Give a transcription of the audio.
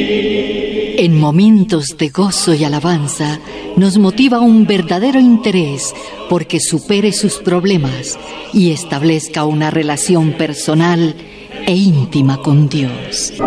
En momentos de gozo y alabanza, nos motiva un verdadero interés porque supere sus problemas y establezca una relación personal e íntima con Dios.